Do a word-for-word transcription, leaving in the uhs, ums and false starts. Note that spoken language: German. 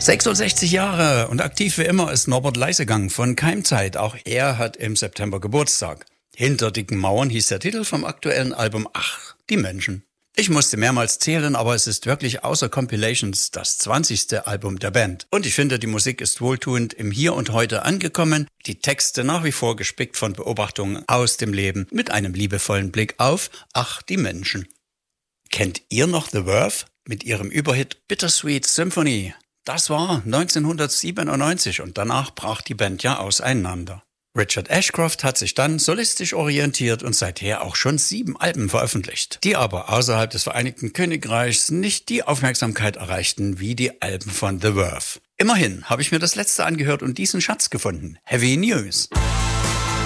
sechsundsechzig Jahre und aktiv wie immer ist Norbert Leisegang von Keimzeit. Auch er hat im September Geburtstag. Hinter dicken Mauern hieß der Titel vom aktuellen Album Ach, die Menschen. Ich musste mehrmals zählen, aber es ist wirklich außer Compilations das zwanzigste Album der Band. Und ich finde, die Musik ist wohltuend im Hier und Heute angekommen. Die Texte nach wie vor gespickt von Beobachtungen aus dem Leben mit einem liebevollen Blick auf Ach, die Menschen. Kennt ihr noch The Verve mit ihrem Überhit Bittersweet Symphony? Das war neunzehnhundertsiebenundneunzig und danach brach die Band ja auseinander. Richard Ashcroft hat sich dann solistisch orientiert und seither auch schon sieben Alben veröffentlicht, die aber außerhalb des Vereinigten Königreichs nicht die Aufmerksamkeit erreichten wie die Alben von The Verve. Immerhin habe ich mir das letzte angehört und diesen Schatz gefunden. Heavy News.